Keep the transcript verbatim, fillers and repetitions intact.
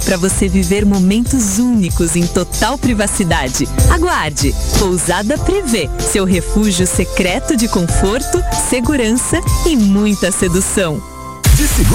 para você viver momentos únicos em total privacidade. Aguarde! Pousada Privé, seu refúgio secreto de conforto, segurança e muita sedução. De segunda